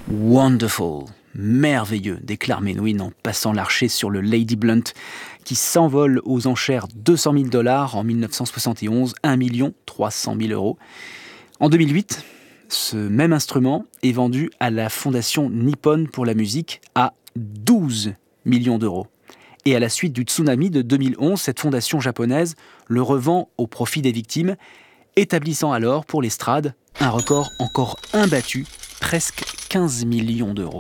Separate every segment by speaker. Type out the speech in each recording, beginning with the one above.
Speaker 1: Wonderful, merveilleux, déclare Menuhin en passant l'archet sur le Lady Blunt, qui s'envole aux enchères $200 000 en 1971, 1 300 000 euros. En 2008, ce même instrument est vendu à la Fondation Nippon pour la musique à 12 millions d'euros. Et à la suite du tsunami de 2011, cette fondation japonaise le revend au profit des victimes, établissant alors pour l'estrade un record encore imbattu, presque 15 millions d'euros.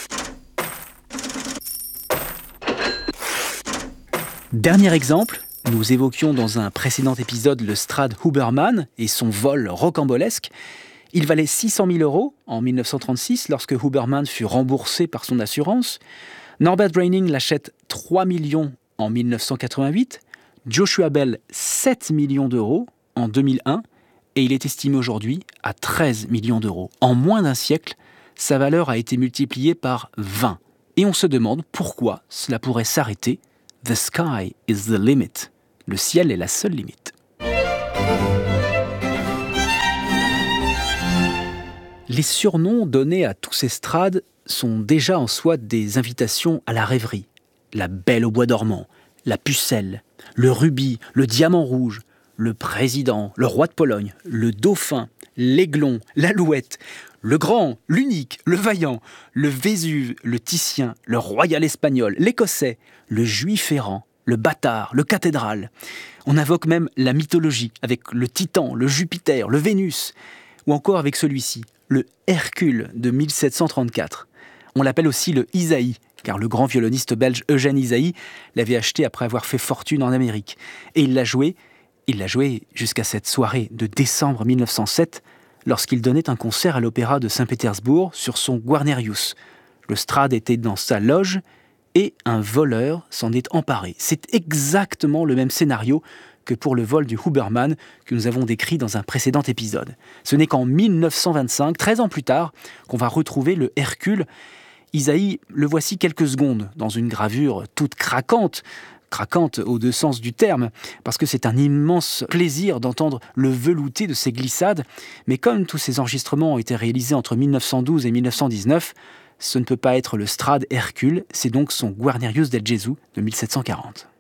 Speaker 1: Dernier exemple, nous évoquions dans un précédent épisode le Strad Huberman et son vol rocambolesque. Il valait 600 000 euros en 1936 lorsque Huberman fut remboursé par son assurance. Norbert Braining l'achète 3 millions en 1988, Joshua Bell 7 millions d'euros en 2001 et il est estimé aujourd'hui à 13 millions d'euros. En moins d'un siècle, sa valeur a été multipliée par 20. Et on se demande pourquoi cela pourrait s'arrêter. The sky is the limit. Le ciel est la seule limite. Les surnoms donnés à tous ces strades sont déjà en soi des invitations à la rêverie. La Belle au bois dormant, la Pucelle, le Rubis, le Diamant rouge, le Président, le Roi de Pologne, le Dauphin, l'Aiglon, l'Alouette, le Grand, l'Unique, le Vaillant, le Vésuve, le Titien, le Royal Espagnol, l'Écossais, le Juif errant, le Bâtard, le Cathédrale. On invoque même la mythologie avec le Titan, le Jupiter, le Vénus, ou encore avec celui-ci, le Hercule de 1734. On l'appelle aussi le Isaïe, car le grand violoniste belge Eugène Isaïe l'avait acheté après avoir fait fortune en Amérique. Et il l'a joué jusqu'à cette soirée de décembre 1907, lorsqu'il donnait un concert à l'Opéra de Saint-Pétersbourg sur son Guarnerius. Le Strad était dans sa loge et un voleur s'en est emparé. C'est exactement le même scénario que pour le vol du Huberman que nous avons décrit dans un précédent épisode. Ce n'est qu'en 1925, 13 ans plus tard, qu'on va retrouver le Hercule. Isaïe, le voici quelques secondes dans une gravure toute craquante aux deux sens du terme, parce que c'est un immense plaisir d'entendre le velouté de ces glissades. Mais comme tous ces enregistrements ont été réalisés entre 1912 et 1919, ce ne peut pas être le Strad Hercule, c'est donc son Guarnerius del Gesù de 1740.